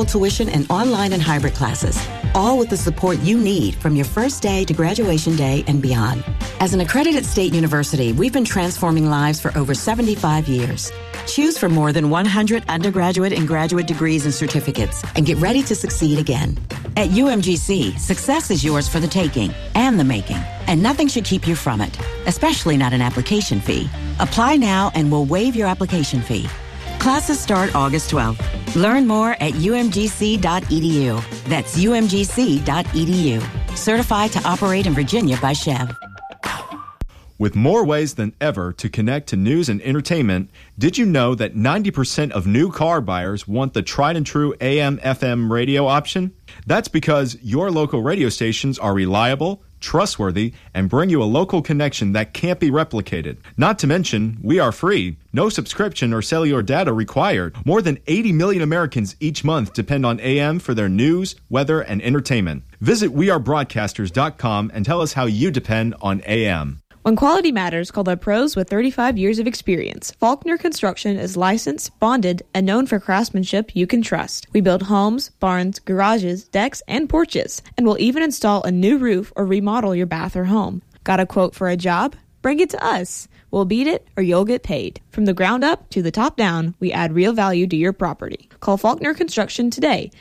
affordable tuition and online and hybrid classes, all with the support you need from your first day to graduation day and beyond. As an accredited state university, we've been transforming lives for over 75 years. Choose from more than 100 undergraduate and graduate degrees and certificates and get ready to succeed again. At UMGC, success is yours for the taking and the making, and nothing should keep you from it, especially not an application fee. Apply now and we'll waive your application fee. Classes start August 12th. Learn more at umgc.edu. That's umgc.edu. Certified to operate in Virginia by Chev. With more ways than ever to connect to news and entertainment, did you know that 90% of new car buyers want the tried and true AM/FM radio option? That's because your local radio stations are reliable, trustworthy, and bring you a local connection that can't be replicated. Not to mention, we are free. No subscription or cellular data required. More than 80 million Americans each month depend on AM for their news, weather, and entertainment. Visit wearebroadcasters.com and tell us how you depend on AM. When quality matters, call the pros with 35 years of experience. Faulkner Construction is licensed, bonded, and known for craftsmanship you can trust. We build homes, barns, garages, decks, and porches, and we'll even install a new roof or remodel your bath or home. Got a quote for a job? Bring it to us. We'll beat it or you'll get paid. From the ground up to the top down, we add real value to your property. Call Faulkner Construction today,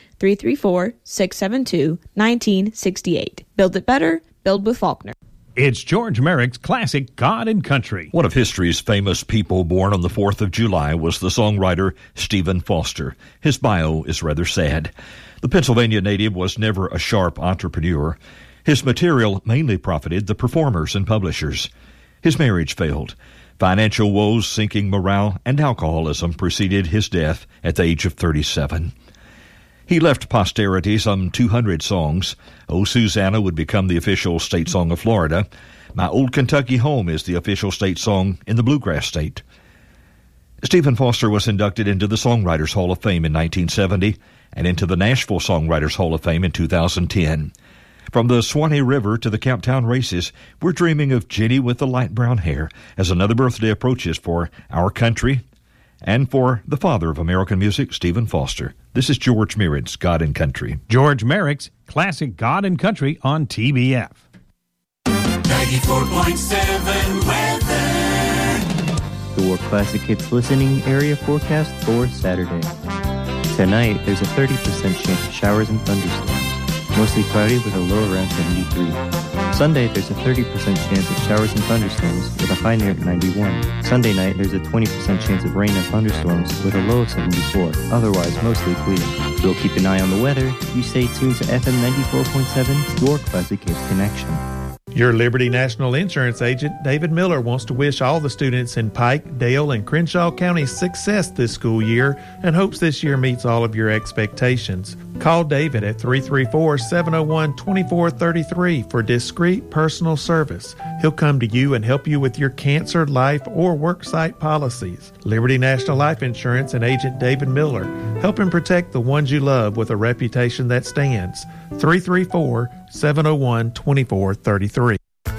334-672-1968. Build it better, build with Faulkner. It's George Merrick's classic God and Country. One of history's famous people born on the 4th of July was the songwriter Stephen Foster. His bio is rather sad. The Pennsylvania native was never a sharp entrepreneur. His material mainly profited the performers and publishers. His marriage failed. Financial woes, sinking morale, and alcoholism preceded his death at the age of 37. He left posterity some 200 songs. "Oh, Susanna" would become the official state song of Florida. "My Old Kentucky Home" is the official state song in the Bluegrass State. Stephen Foster was inducted into the Songwriters Hall of Fame in 1970 and into the Nashville Songwriters Hall of Fame in 2010. From the Swanee River to the Camptown races, we're dreaming of Jenny with the light brown hair as another birthday approaches for our country and for the father of American music, Stephen Foster. This is George Merritt's God and Country. George Merrick's classic God and Country on TBF. 94.7 weather. The War Classic Hits listening area forecast for Saturday. Tonight, there's a 30% chance of showers and thunderstorms. Mostly cloudy with a low around 73. Sunday, there's a 30% chance of showers and thunderstorms with a high near 91. Sunday night, there's a 20% chance of rain and thunderstorms with a low of 74. Otherwise, mostly clear. We'll keep an eye on the weather. You stay tuned to FM 94.7, your Classic Hits connection. Your Liberty National Insurance agent, David Miller, wants to wish all the students in Pike, Dale, and Crenshaw counties success this school year and hopes this year meets all of your expectations. Call David at 334-701-2433 for discreet personal service. He'll come to you and help you with your cancer, life, or worksite policies. Liberty National Life Insurance and agent David Miller, helping protect the ones you love with a reputation that stands. 334-701-2433.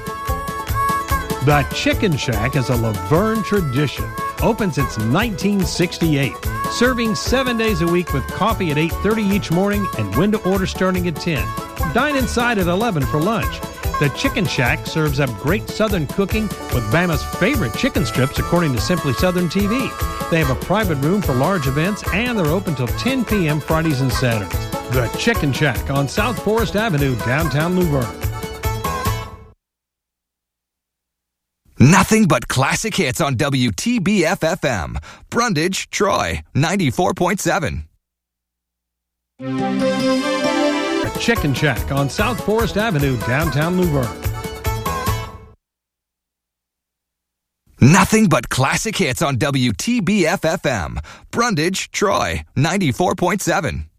The Chicken Shack is a Laverne tradition. Opens since 1968. Serving 7 days a week with coffee at 8:30 each morning and window order starting at 10. Dine inside at 11 for lunch. The Chicken Shack serves up great Southern cooking with Bama's favorite chicken strips according to Simply Southern TV. They have a private room for large events and they're open till 10 p.m. Fridays and Saturdays. The Chicken Shack on South Forest Avenue, downtown Luverne. Nothing but classic hits on WTBF-FM. Brundage, Troy, 94.7. The Chicken Shack on South Forest Avenue, downtown Luverne. Nothing but classic hits on WTBF-FM. Brundage, Troy, 94.7.